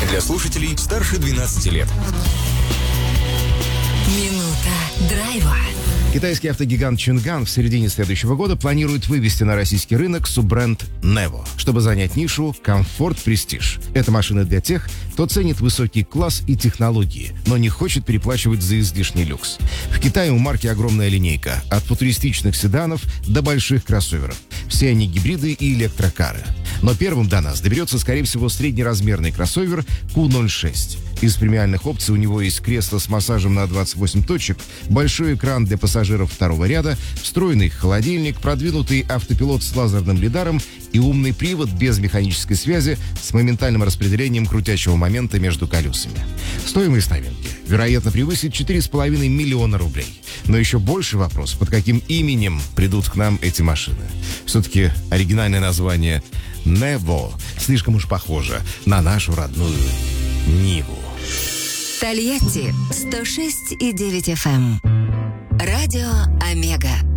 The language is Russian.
Для слушателей старше 12 лет. Минута драйва. Китайский автогигант Чинган в середине следующего года планирует вывести на российский рынок суббренд Nevo, чтобы занять нишу комфорт-престиж. Это машина для тех, кто ценит высокий класс и технологии, но не хочет переплачивать за излишний люкс. В Китае у марки огромная линейка, от футуристичных седанов до больших кроссоверов. Все они гибриды и электрокары. Но первым до нас доберется, скорее всего, среднеразмерный кроссовер Q06. Из премиальных опций у него есть кресло с массажем на 28 точек, большой экран для пассажиров второго ряда, встроенный холодильник, продвинутый автопилот с лазерным лидаром и умный привод без механической связи с моментальным распределением крутящего момента между колесами. Стоимость новинки, вероятно, превысит 4,5 миллиона рублей. Но еще больше вопрос, под каким именем придут к нам эти машины. Все-таки оригинальное название Nevo слишком уж похоже на нашу родную Ниву. Тольятти 106,9 FM. Радио Омега.